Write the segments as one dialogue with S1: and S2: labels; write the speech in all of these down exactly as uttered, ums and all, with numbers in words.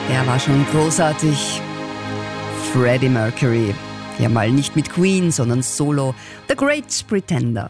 S1: Er war schon großartig. Freddie Mercury. Ja, mal nicht mit Queen, sondern solo. The Great Pretender.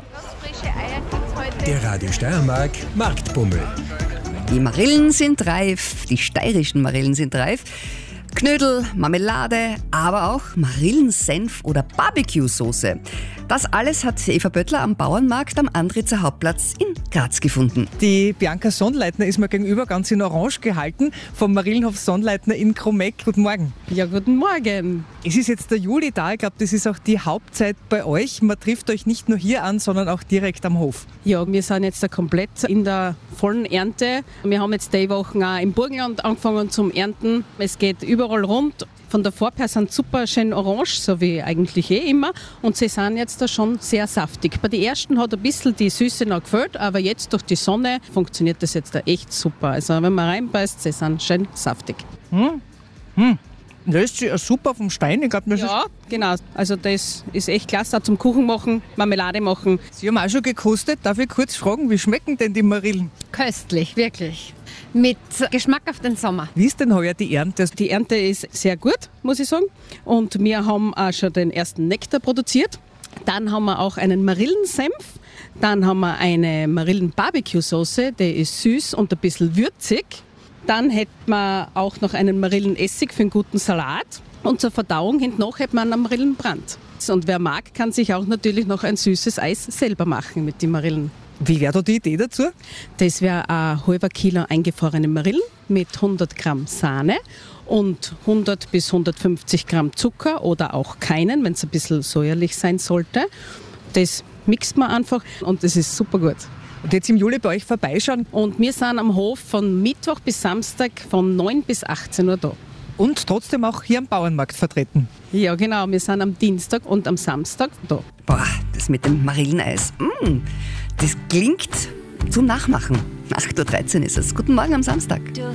S2: Der Radio Steiermark Marktbummel.
S1: Die Marillen sind reif, die steirischen Marillen sind reif. Knödel, Marmelade, aber auch Marillensenf oder Barbecue-Soße. Das alles hat Eva Böttler am Bauernmarkt am Andritzer Hauptplatz in Graz gefunden.
S3: Die Bianca Sonnleitner ist mir gegenüber ganz in Orange gehalten, vom Marillenhof Sonnleitner in Kromeck. Guten Morgen.
S4: Ja, guten Morgen.
S3: Es ist jetzt der Juli da, ich glaube, das ist auch die Hauptzeit bei euch. Man trifft euch nicht nur hier an, sondern auch direkt am Hof.
S4: Ja, wir sind jetzt da komplett in der vollen Ernte. Wir haben jetzt die Wochen auch im Burgenland angefangen zum Ernten. Es geht überall rund. Von der Farbe sind super schön orange, so wie eigentlich eh immer. Und sie sind jetzt da schon sehr saftig. Bei den ersten hat ein bisschen die Süße noch gefehlt, aber jetzt durch die Sonne funktioniert das jetzt da echt super. Also wenn man reinbeißt, sie sind schön saftig.
S3: Hm. Hm. Löst sich ja super vom Stein. Ich glaub, das
S4: ja, genau. Also das ist echt klasse, auch zum Kuchen machen, Marmelade machen.
S3: Sie haben auch schon gekostet. Darf ich kurz fragen, wie schmecken denn die Marillen?
S5: Köstlich, wirklich. Mit Geschmack auf den Sommer.
S3: Wie ist denn heuer die Ernte?
S4: Die Ernte ist sehr gut, muss ich sagen. Und wir haben auch schon den ersten Nektar produziert. Dann haben wir auch einen Marillensenf. Dann haben wir eine Marillen-Barbecue-Soße, die ist süß und ein bisschen würzig. Dann hätten wir auch noch einen Marillenessig für einen guten Salat. Und zur Verdauung hinten noch hätten wir einen Marillenbrand. Und wer mag, kann sich auch natürlich noch ein süßes Eis selber machen mit den Marillen.
S3: Wie wäre da die Idee dazu?
S4: Das wäre ein halber Kilo eingefrorene Marillen mit hundert Gramm Sahne und hundert bis hundertfünfzig Gramm Zucker oder auch keinen, wenn es ein bisschen säuerlich sein sollte. Das mixt man einfach und das ist super gut.
S3: Und jetzt im Juli bei euch vorbeischauen?
S4: Und wir sind am Hof von Mittwoch bis Samstag von neun bis achtzehn Uhr da.
S3: Und trotzdem auch hier am Bauernmarkt vertreten?
S4: Ja, genau. Wir sind am Dienstag und am Samstag da.
S1: Boah, das mit dem Marilleneis. Mm, das klingt zum Nachmachen. acht Uhr dreizehn ist es. Guten Morgen am Samstag.
S6: Du